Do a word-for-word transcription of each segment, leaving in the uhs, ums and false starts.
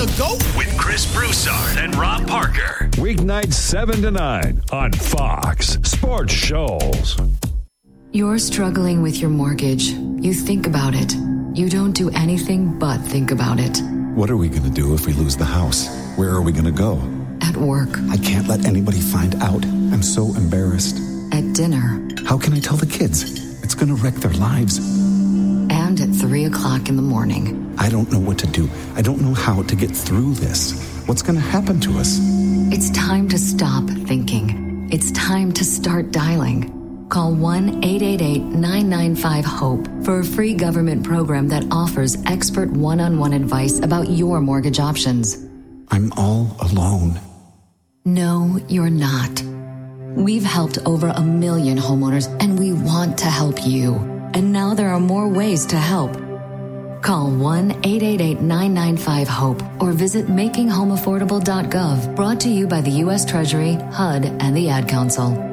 the GOAT. With Chris Broussard and Rob Parker. Weeknights seven to nine on Fox Sports Shoals. You're struggling with your mortgage. You think about it. You don't do anything but think about it. What are we going to do if we lose the house? Where are we going to go? At work. I can't let anybody find out. I'm so embarrassed. At dinner. How can I tell the kids? It's going to wreck their lives. And at three o'clock in the morning. I don't know what to do. I don't know how to get through this. What's going to happen to us? It's time to stop thinking. It's time to start dialing. Call one eight eight eight, nine nine five, HOPE for a free government program that offers expert one-on-one advice about your mortgage options. I'm all alone. No, you're not. We've helped over a million homeowners, and we want to help you. And now there are more ways to help. Call one eight eight eight, nine nine five, HOPE or visit making home affordable dot gov. Brought to you by the U S Treasury, H U D, and the Ad Council.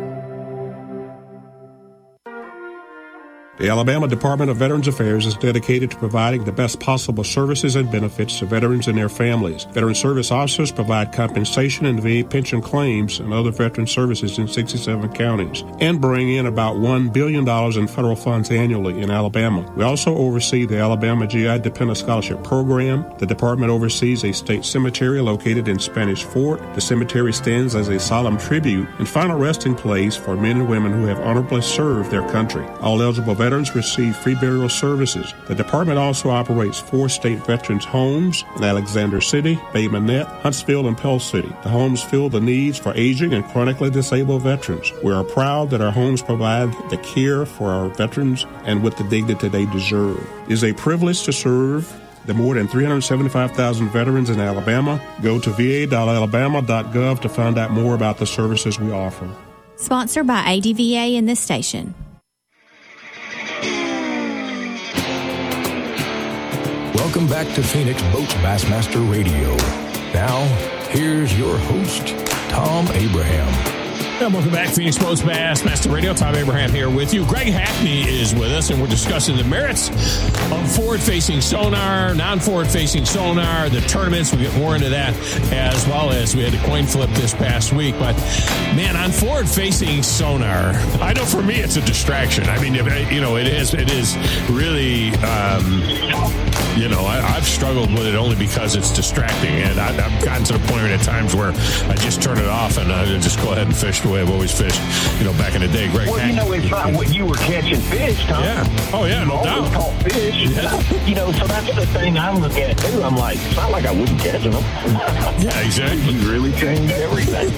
The Alabama Department of Veterans Affairs is dedicated to providing the best possible services and benefits to veterans and their families. Veteran service officers provide compensation and V A pension claims and other veteran services in sixty-seven counties and bring in about one billion dollars in federal funds annually in Alabama. We also oversee the Alabama G I Dependent Scholarship Program. The department oversees a state cemetery located in Spanish Fort. The cemetery stands as a solemn tribute and final resting place for men and women who have honorably served their country. All eligible veterans Veterans receive free burial services. The department also operates four state veterans homes in Alexander City, Bay Minette, Huntsville, and Pell City. The homes fill the needs for aging and chronically disabled veterans. We are proud that our homes provide the care for our veterans and with the dignity they deserve. It is a privilege to serve the more than three hundred seventy-five thousand veterans in Alabama. Go to v a dot alabama dot gov to find out more about the services we offer. Sponsored by A D V A and this station. Welcome back to Phoenix Boats Bassmaster Radio. Now, here's your host, Tom Abraham. And welcome back, Phoenix Boats Bassmaster Radio. Tom Abraham here with you. Greg Hackney is with us, and we're discussing the merits of forward-facing sonar, non-forward-facing sonar, the tournaments. We get more into that, as well as we had a coin flip this past week. But, man, on forward-facing sonar, I know for me it's a distraction. I mean, you know, it is, it is really, um, you know, I, I've struggled with it only because it's distracting. And I, I've gotten to the point at times where I just turn it off and I just go ahead and fish the way I've always fished, you know, back in the day. Greg, well, you know, it's not what you were catching fish, Tom. Yeah. Oh, yeah, no doubt. You caught fish. Yeah. You know, so that's the thing I'm looking at, too. I'm like, it's not like I wouldn't catch them. Yeah, exactly. You really changed everything.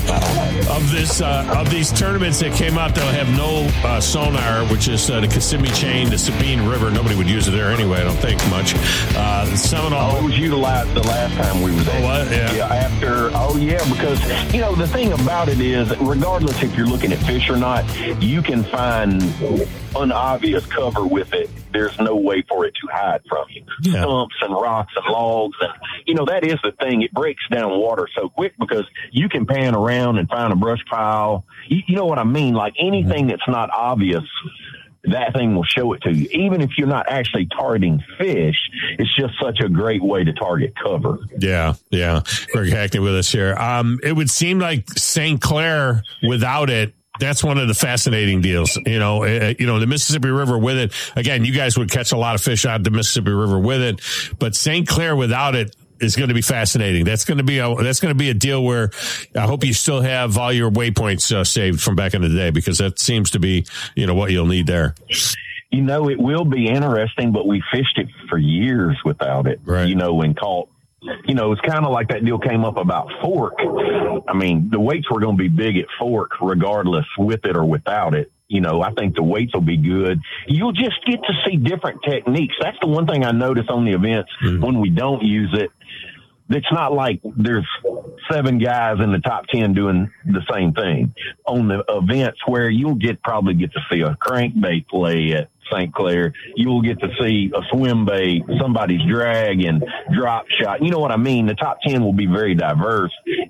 Of this, uh, of these tournaments that came out, they'll have no uh, sonar, which is uh, the Kissimmee Chain, the Sabine River. Nobody would use it there anyway, I don't think much. Uh, the Seminole. Oh, it was utilized the last time we were there. Oh, what? Yeah. yeah. After, oh, yeah, because, you know, the thing about it is, regardless if you're looking at fish or not, you can find unobvious cover with it. There's no way for it to hide from you. Yeah. Stumps and rocks and logs. And, you know, that is the thing. It breaks down water so quick because you can pan around and find a brush pile. You, you know what I mean? Like anything that's not obvious, that thing will show it to you. Even if you're not actually targeting fish, it's just such a great way to target cover. Yeah, yeah. Greg Hackney with us here. Um, it would seem like Saint Clair, without it, that's one of the fascinating deals. You know, uh, you know, the Mississippi River with it. Again, you guys would catch a lot of fish out of the Mississippi River with it, but Saint Clair without it is going to be fascinating. That's going to be a, that's going to be a deal where I hope you still have all your waypoints uh, saved from back in the day, because that seems to be, you know, what you'll need there. You know, it will be interesting, but we fished it for years without it, right. You know, and caught, you know, it's kind of like that deal came up about Fork. I mean, the weights were going to be big at Fork regardless with it or without it. You know, I think the weights will be good. You'll just get to see different techniques. That's the one thing I notice on the events mm-hmm. when we don't use it. It's not like there's seven guys in the top ten doing the same thing. On the events where you'll get probably get to see a crankbait play at Saint Clair, you'll get to see a swim bait, somebody's drag and drop shot. You know what I mean? The top ten will be very diverse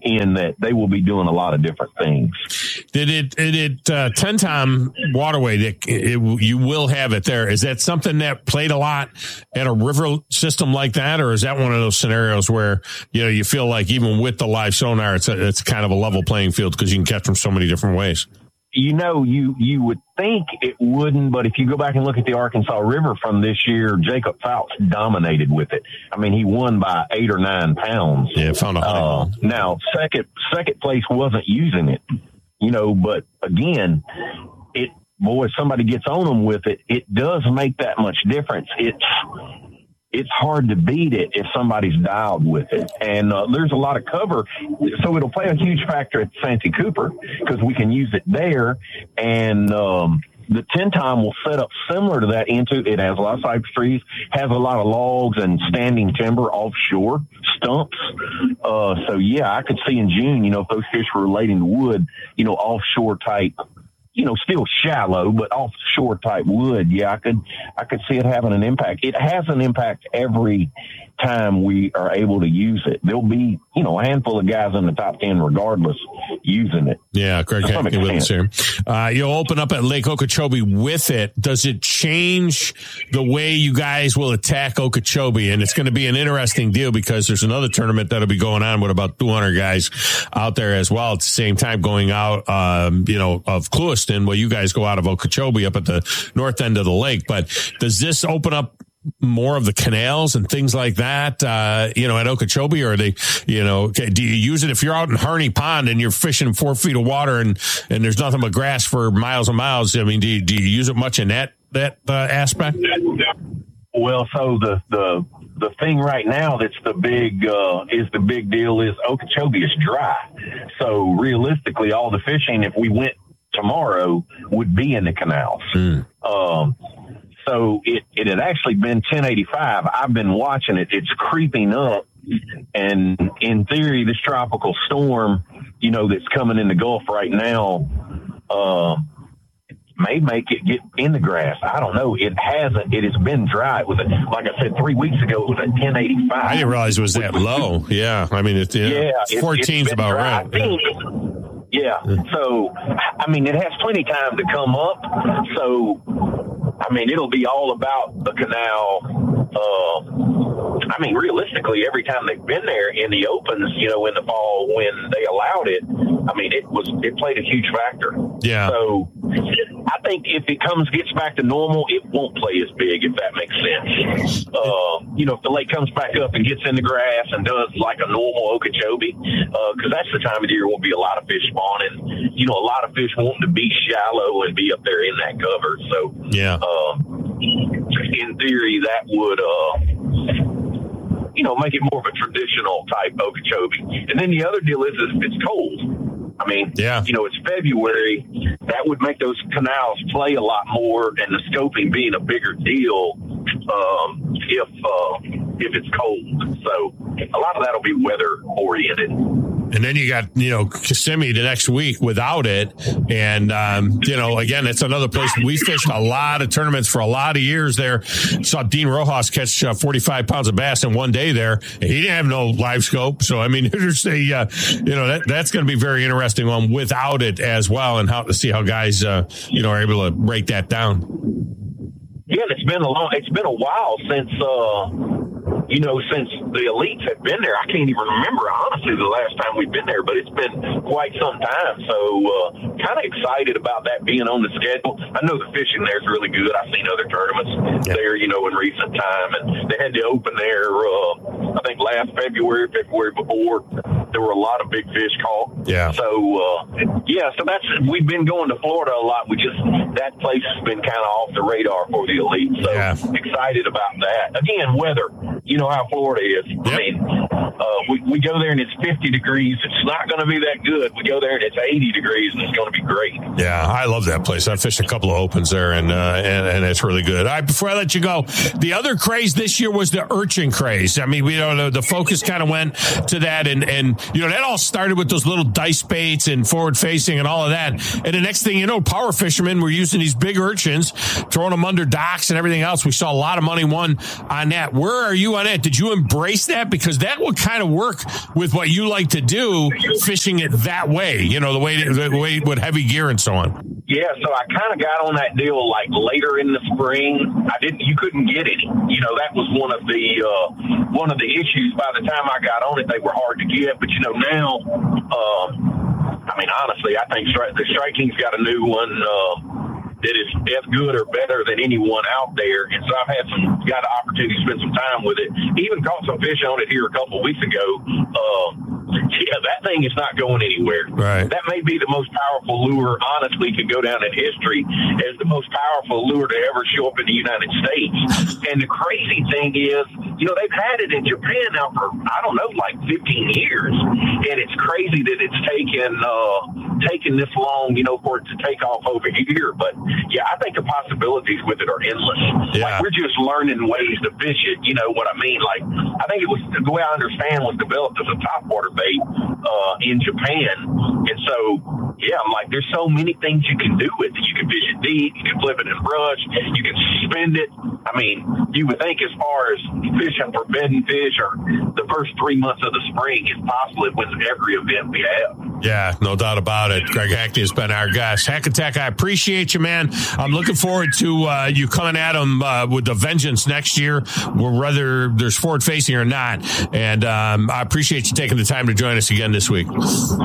in that they will be doing a lot of different things. Did it, did it, uh, ten-time waterway, that it, it, you will have it there. Is that something that played a lot at a river system like that? Or is that one of those scenarios where, you know, you feel like even with the live sonar, it's a, it's kind of a level playing field because you can catch them so many different ways? You know, you, you would think it wouldn't, but if you go back and look at the Arkansas River from this year, Jacob Fouts dominated with it. I mean, he won by eight or nine pounds. Yeah, found a uh, Now, second second place wasn't using it, you know, but again, it boy, if somebody gets on them with it, it does make that much difference. It's it's hard to beat it if somebody's dialed with it. And uh, there's a lot of cover. So it'll play a huge factor at Santee Cooper because we can use it there. And um, the ten-time will set up similar to that into it. Has a lot of cypress trees, has a lot of logs and standing timber offshore, stumps. Uh, so, yeah, I could see in June, you know, if those fish were relating to wood, you know, offshore type, you know, still shallow, but offshore type wood. Yeah, I could, I could see it having an impact. It has an impact every time we are able to use it. There'll be, you know, a handful of guys in the top ten regardless using it. Yeah, Greg Hackney with us here. Uh, you'll open up at Lake Okeechobee with it. Does it change the way you guys will attack Okeechobee? And it's going to be an interesting deal because there's another tournament that'll be going on with about two hundred guys out there as well at the same time going out, um, you know, of Clewiston. Well, you guys go out of Okeechobee up at the north end of the lake. But does this open up more of the canals and things like that, uh, you know, at Okeechobee? Or are they, you know, do you use it if you're out in Harney Pond and you're fishing four feet of water and, and there's nothing but grass for miles and miles? I mean, do you, do you use it much in that, that uh, aspect? Well, so the, the, the thing right now that's the big, uh, is the big deal is Okeechobee is dry. So realistically, all the fishing, if we went tomorrow, would be in the canals. Mm. Um, So it, it had actually been ten eighty-five. I've been watching it. It's creeping up. And in theory, this tropical storm, you know, that's coming in the Gulf right now, uh, may make it get in the grass. I don't know. It hasn't. It has been dry. It was, at, like I said, three weeks ago, it was at ten eighty-five. I didn't realize it was that low. Yeah. I mean, it's, you know, yeah, fourteen's about dry. right. Yeah. Yeah. So, I mean, it has plenty of time to come up. So, I mean, it'll be all about the canal. Uh, I mean, realistically, every time they've been there in the opens, you know, in the fall when they allowed it, I mean, it was it played a huge factor. Yeah. So, I think if it comes gets back to normal, it won't play as big, if that makes sense. Uh, you know, if the lake comes back up and gets in the grass and does like a normal Okeechobee, because uh, that's the time of the year won't be a lot of fish spawning. You know, a lot of fish wanting to be shallow and be up there in that cover. So, yeah. Uh, in theory, that would, uh, you know, make it more of a traditional type Okeechobee. And then the other deal is, is it's cold. I mean, yeah. you know, it's February. That would make those canals play a lot more, and the scoping being a bigger deal um, if uh, if it's cold. So a lot of that will be weather oriented. And then you got, you know, Kissimmee the next week without it. And, um, you know, again, it's another place. We fished a lot of tournaments for a lot of years there. Saw Dean Rojas catch uh, forty-five pounds of bass in one day there. He didn't have no live scope. So, I mean, there's a, uh, you know, that that's going to be very interesting one without it as well, and how to see how guys, uh, you know, are able to break that down. Yeah, it's been a long, it's been a while since, uh, you know, since the elites have been there. I can't even remember, honestly, the last time we've been there, but it's been quite some time. So, uh, kind of excited about that being on the schedule. I know the fishing there is really good. I've seen other tournaments yeah. there, you know, in recent time, and they had to open there, uh, I think last February, February before. There were a lot of big fish caught. Yeah. So, uh, yeah, so that's, we've been going to Florida a lot. We just, that place has been kind of off the radar for the elite. So, yeah. excited about that. Again, weather. You know how Florida is. Yep. I mean, uh, we, we go there and it's fifty degrees. It's not going to be that good. We go there and it's eighty degrees and it's going to be great. Yeah, I love that place. I fished a couple of opens there, and uh, and, and it's really good. All right, before I let you go, the other craze this year was the urchin craze. I mean, we you know the, the focus kind of went to that, and and you know that all started with those little dice baits and forward facing and all of that. And the next thing you know, power fishermen were using these big urchins, throwing them under docks and everything else. We saw a lot of money won on that. Where are you on that? Did you embrace that? Because that would kind of work with what you like to do, fishing it that way, you know, the way, the way with heavy gear and so on. Yeah, so I kind of got on that deal like later in the spring. I didn't, you couldn't get any. You know, that was one of the uh, one of the issues. By the time I got on it, they were hard to get. But you know, now, uh, I mean, honestly, I think Stri- the Strike King's got a new one uh, that is as good or better than anyone out there. And so I've had some got the opportunity to spend some time with it. Even caught some fish on it here a couple of weeks ago. Uh, Yeah, that thing is not going anywhere. Right. That may be the most powerful lure, honestly, could go down in history as the most powerful lure to ever show up in the United States. And the crazy thing is, you know, they've had it in Japan now for, I don't know, like fifteen years. And it's crazy that it's taken, uh, taken this long, you know, for it to take off over here. But, yeah, I think the possibilities with it are endless. Yeah. Like, we're just learning ways to fish it, you know what I mean? Like, I think it was, the way I understand, was developed as a topwater bait uh, in Japan. And so, yeah, I'm like, there's so many things you can do with it. You can fish it deep, you can flip it in brush, you can suspend it. I mean, you would think as far as fishing for bedding fish or the first three months of the spring, it's possible it wins every event we have. Yeah, no doubt about it. Greg Hackney has been our guest. Hack Attack, I appreciate you, man. I'm looking forward to uh, you coming at them uh, with the vengeance next year, whether there's forward facing or not. And um, I appreciate you taking the time to join us again this week.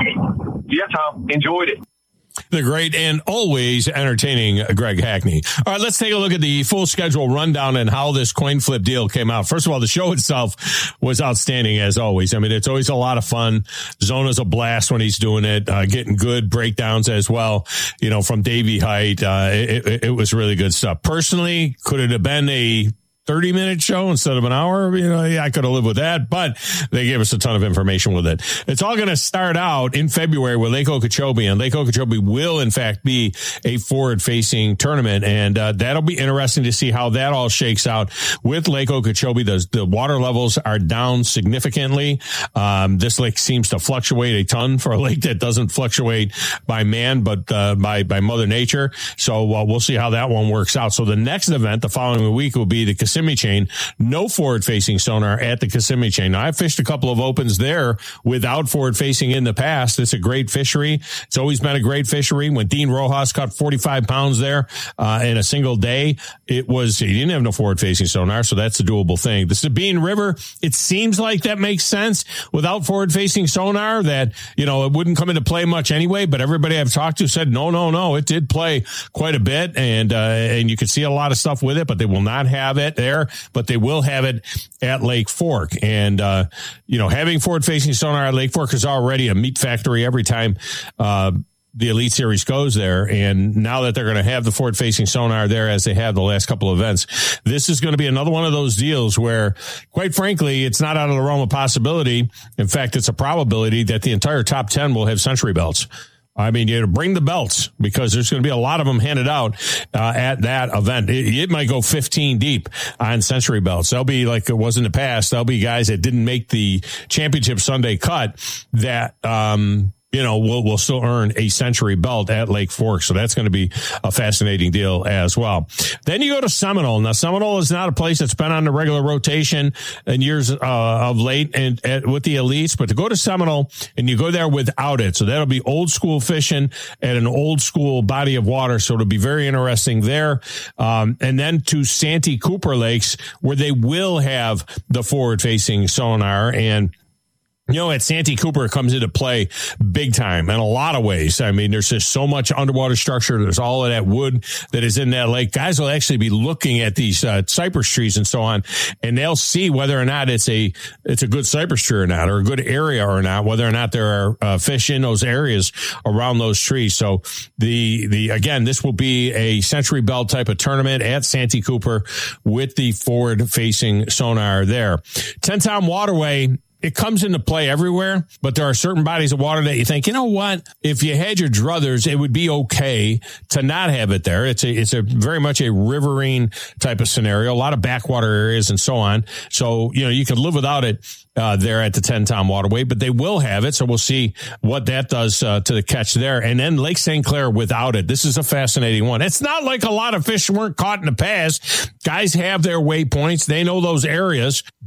Yeah, Tom, enjoyed it. The great and always entertaining Greg Hackney. All right, let's take a look at the full schedule rundown and how this coin flip deal came out. First of all, the show itself was outstanding as always. I mean, it's always a lot of fun. Zona's a blast when he's doing it, uh, getting good breakdowns as well, you know, from Davey Height. Uh, it, it, it was really good stuff. Personally, could it have been a thirty minute show instead of an hour? You know, yeah, I could have lived with that, but they gave us a ton of information with it. It's all going to start out in February with Lake Okeechobee, and Lake Okeechobee will in fact be a forward facing tournament. And, uh, that'll be interesting to see how that all shakes out with Lake Okeechobee. The, the water levels are down significantly. Um, this lake seems to fluctuate a ton for a lake that doesn't fluctuate by man, but, uh, by, by Mother Nature. So, uh, we'll see how that one works out. So the next event the following week will be the Kissimmee Chain. No forward-facing sonar at the Kissimmee Chain. Now, I've fished a couple of opens there without forward-facing in the past. It's a great fishery. It's always been a great fishery. When Dean Rojas caught forty-five pounds there uh, in a single day, it was, he didn't have no forward-facing sonar, so that's a doable thing. The Sabine River, it seems like that makes sense without forward-facing sonar, that, you know, it wouldn't come into play much anyway, but everybody I've talked to said, no, no, no, it did play quite a bit, and uh, and you could see a lot of stuff with it, but they will not have it there, but they will have it at Lake Fork. And, uh, you know, having forward-facing sonar at Lake Fork is already a meat factory every time uh the Elite Series goes there. And now that they're going to have the forward-facing sonar there as they have the last couple of events, this is going to be another one of those deals where, quite frankly, it's not out of the realm of possibility. In fact, it's a probability that the entire top ten will have Century belts. I mean, you bring the belts, because there's going to be a lot of them handed out uh, at that event. It, it might go fifteen deep on Century belts. They'll be like it was in the past. There'll be guys that didn't make the championship Sunday cut that, um, you know, will will still earn a Century belt at Lake Fork. So that's going to be a fascinating deal as well. Then you go to Seminole. Now, Seminole is not a place that's been on the regular rotation in years uh, of late and at, with the elites, but to go to Seminole and you go there without it. So that'll be old school fishing at an old school body of water. So it'll be very interesting there. Um, and then to Santee Cooper Lakes, where they will have the forward facing sonar. And you know, at Santee Cooper, it comes into play big time in a lot of ways. I mean, there's just so much underwater structure. There's all of that wood that is in that lake. Guys will actually be looking at these uh, cypress trees and so on, and they'll see whether or not it's a it's a good cypress tree or not, or a good area or not, whether or not there are uh, fish in those areas around those trees. So the the again, this will be a Century Belt type of tournament at Santee Cooper with the forward-facing sonar there. Ten-Tom Waterway, it comes into play everywhere, but there are certain bodies of water that you think, you know what, if you had your druthers, it would be okay to not have it there. It's a, it's a very much a riverine type of scenario, a lot of backwater areas and so on. So, you know, you could live without it uh, there at the Ten-Tom Waterway, but they will have it. So we'll see what that does uh, to the catch there. And then Lake Saint Clair without it. This is a fascinating one. It's not like a lot of fish weren't caught in the past. Guys have their waypoints. They know those areas,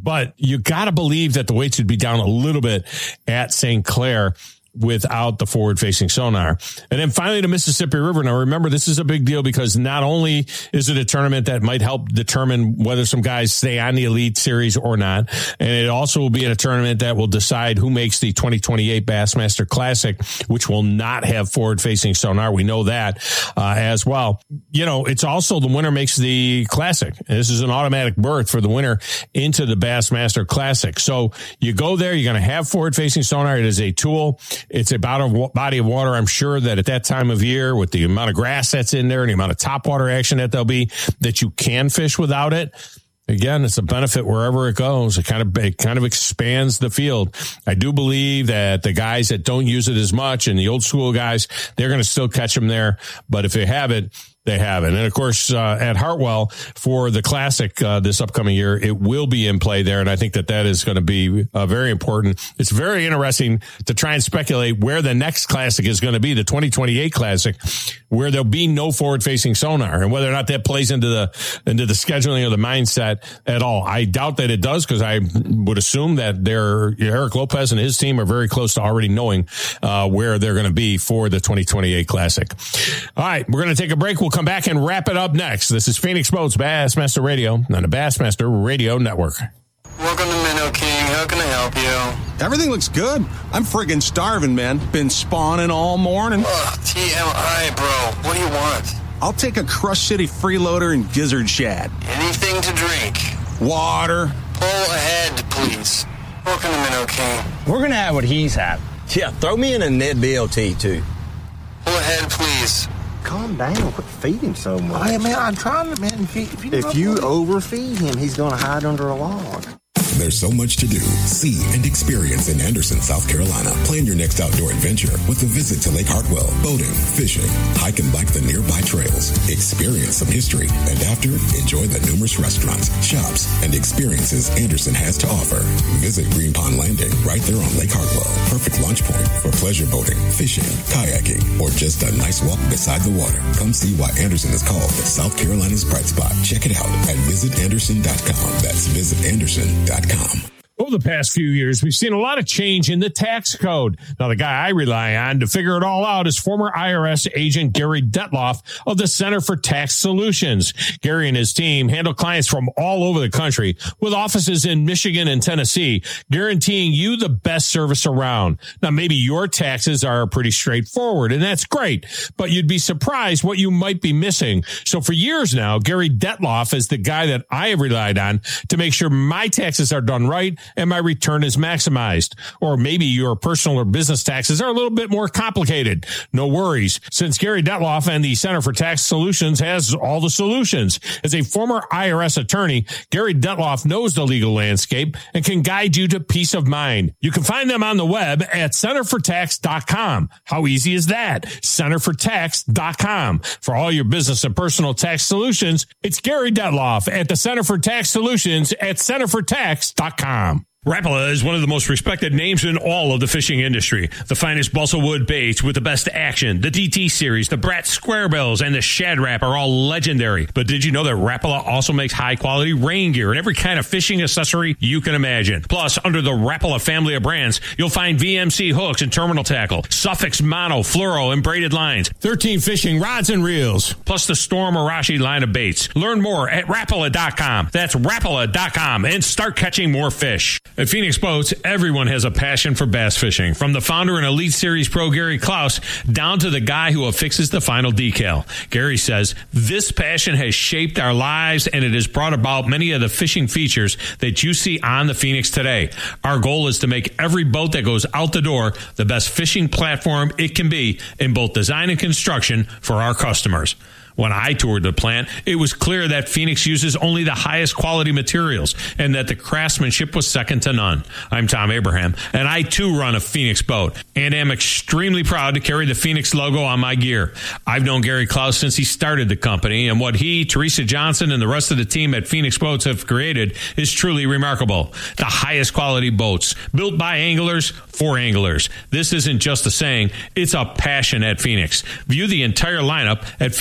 But you got to believe that the weights would be down a little bit at Saint Clair without the forward-facing sonar. And then finally the Mississippi River. Now remember, this is a big deal because not only is it a tournament that might help determine whether some guys stay on the Elite Series or not, and it also will be in a tournament that will decide who makes the twenty twenty-eight Bassmaster Classic, which will not have forward-facing sonar. We know that uh, as well. You know, it's also the winner makes the Classic. And this is an automatic berth for the winner into the Bassmaster Classic. So you go there, you're going to have forward-facing sonar. It is a tool. It's about a body of water. I'm sure that at that time of year, with the amount of grass that's in there and the amount of topwater action that there'll be, that you can fish without it. Again, it's a benefit wherever it goes. It kind of it kind of expands the field. I do believe that the guys that don't use it as much and the old school guys, they're going to still catch them there. But if they have it, they have it. And of course, uh, at Hartwell for the Classic uh, this upcoming year, it will be in play there. And I think that that is going to be uh, very important. It's very interesting to try and speculate where the next Classic is going to be, the twenty twenty-eight Classic, where there'll be no forward-facing sonar, and whether or not that plays into the into the scheduling or the mindset at all. I doubt that it does, because I would assume that they're, Eric Lopez and his team are very close to already knowing uh, where they're going to be for the twenty twenty-eight Classic. All right, we're going to take a break. We'll come back and wrap it up next. This is Phoenix Boats Bassmaster Radio on the Bassmaster Radio Network. Welcome to Minnow King. How can I help you? Everything looks good. I'm friggin' starving, man. Been spawning all morning. Ugh, T M I, bro. What do you want? I'll take a Crush City freeloader and gizzard shad. Anything to drink? Water. Pull ahead, please. Welcome to Minnow King. We're gonna have what he's had. Yeah, throw me in a Ned B L T, too. Pull ahead, please. Calm down. Quit feeding so much. Hey, man, I'm trying to, man. If you, if you, if you overfeed him, he's going to hide under a log. There's so much to do, see, and experience in Anderson, South Carolina. Plan your next outdoor adventure with a visit to Lake Hartwell. Boating, fishing, hike and bike the nearby trails, experience some history, and after, enjoy the numerous restaurants, shops, and experiences Anderson has to offer. Visit Green Pond Landing right there on Lake Hartwell. Perfect launch point for pleasure boating, fishing, kayaking, or just a nice walk beside the water. Come see why Anderson is called South Carolina's bright spot. Check it out at visit anderson dot com. That's visit anderson dot com. Over the past few years, we've seen a lot of change in the tax code. Now, the guy I rely on to figure it all out is former I R S agent Gary Detloff of the Center for Tax Solutions. Gary and his team handle clients from all over the country with offices in Michigan and Tennessee, guaranteeing you the best service around. Now, maybe your taxes are pretty straightforward, and that's great, but you'd be surprised what you might be missing. So for years now, Gary Detloff is the guy that I have relied on to make sure my taxes are done right and my return is maximized. Or maybe your personal or business taxes are a little bit more complicated. No worries, since Gary Detloff and the Center for Tax Solutions has all the solutions. As a former I R S attorney, Gary Detloff knows the legal landscape and can guide you to peace of mind. You can find them on the web at center for tax dot com. How easy is that? center for tax dot com. For all your business and personal tax solutions, it's Gary Detloff at the Center for Tax Solutions at center for tax dot com. Rapala is one of the most respected names in all of the fishing industry. The finest balsa wood baits with the best action, the D T series, the Brat Square Bills, and the Shad Rap are all legendary. But did you know that Rapala also makes high-quality rain gear and every kind of fishing accessory you can imagine? Plus, under the Rapala family of brands, you'll find V M C hooks and terminal tackle, Suffix mono, fluoro, and braided lines, thirteen fishing rods and reels, plus the Storm Arashi line of baits. Learn more at rapala dot com. That's rapala dot com, and start catching more fish. At Phoenix Boats, everyone has a passion for bass fishing, from the founder and Elite Series pro Gary Klaus down to the guy who affixes the final decal. Gary says, this passion has shaped our lives and it has brought about many of the fishing features that you see on the Phoenix today. Our goal is to make every boat that goes out the door the best fishing platform it can be in both design and construction for our customers. When I toured the plant, it was clear that Phoenix uses only the highest quality materials and that the craftsmanship was second to none. I'm Tom Abraham, and I too run a Phoenix boat and am extremely proud to carry the Phoenix logo on my gear. I've known Gary Klaus since he started the company, and what he, Teresa Johnson, and the rest of the team at Phoenix Boats have created is truly remarkable. The highest quality boats, built by anglers for anglers. This isn't just a saying, it's a passion at Phoenix. View the entire lineup at phoenix boats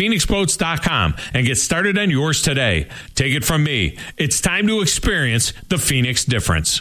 boats dot com and get started on yours today. Take it from me. It's time to experience the Phoenix difference.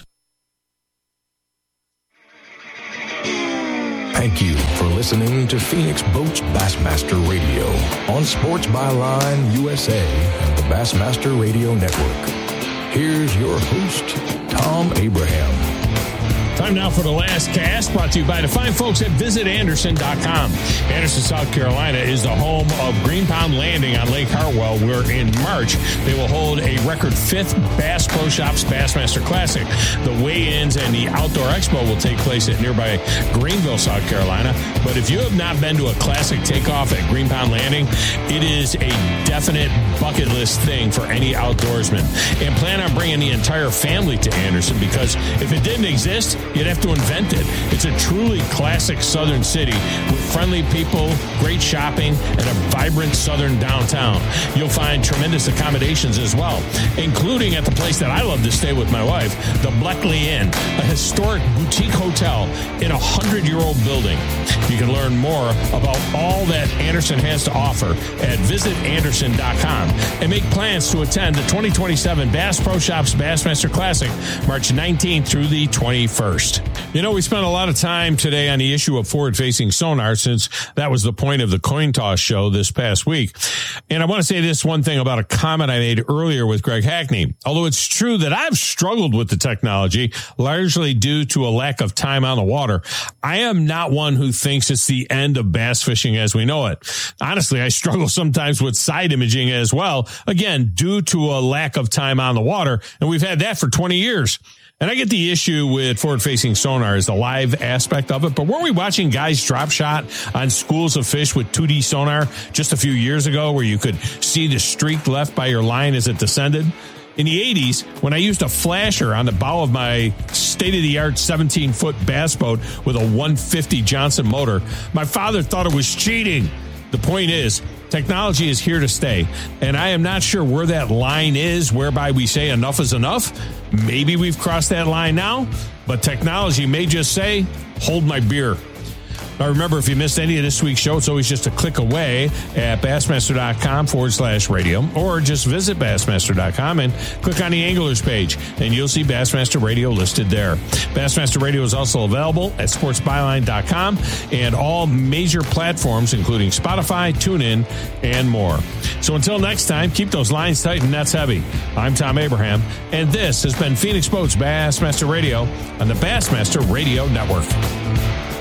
Thank you for listening to Phoenix Boats Bassmaster Radio on Sports Byline U S A and the Bassmaster Radio Network. Here's your host, Tom Abraham. Time now for the last cast, brought to you by the fine folks at visit anderson dot com. Anderson, South Carolina is the home of Green Pound Landing on Lake Hartwell, where in March they will hold a record fifth Bass Pro Shops Bassmaster Classic. The weigh-ins and the outdoor expo will take place at nearby Greenville, South Carolina. But if you have not been to a classic takeoff at Green Pound Landing, it is a definite bucket list thing for any outdoorsman. And plan on bringing the entire family to Anderson, because if it didn't exist, you'd have to invent it. It's a truly classic southern city with friendly people, great shopping, and a vibrant southern downtown. You'll find tremendous accommodations as well, including at the place that I love to stay with my wife, the Bleckley Inn, a historic boutique hotel in a hundred-year-old building. You can learn more about all that Anderson has to offer at visit anderson dot com and make plans to attend the twenty twenty-seven Bass Pro Shops Bassmaster Classic, March nineteenth through the twenty-first. You know, we spent a lot of time today on the issue of forward-facing sonar, since that was the point of the coin toss show this past week. And I want to say this one thing about a comment I made earlier with Greg Hackney. Although it's true that I've struggled with the technology, largely due to a lack of time on the water, I am not one who thinks it's the end of bass fishing as we know it. Honestly, I struggle sometimes with side imaging as well, again, due to a lack of time on the water, and we've had that for twenty years. And I get the issue with forward-facing sonar is the live aspect of it, but weren't we watching guys drop shot on schools of fish with two D sonar just a few years ago, where you could see the streak left by your line as it descended? In the eighties, when I used a flasher on the bow of my state-of-the-art seventeen-foot bass boat with a one fifty Johnson motor, my father thought it was cheating. The point is, technology is here to stay, and I am not sure where that line is whereby we say enough is enough. Maybe we've crossed that line now, but technology may just say, hold my beer. Now, remember, if you missed any of this week's show, it's always just a click away at bassmaster.com forward slash radio, or just visit bassmaster dot com and click on the Anglers page, and you'll see Bassmaster Radio listed there. Bassmaster Radio is also available at sports byline dot com and all major platforms, including Spotify, TuneIn, and more. So until next time, keep those lines tight and nets heavy. I'm Tom Abraham, and this has been Phoenix Boats Bassmaster Radio on the Bassmaster Radio Network.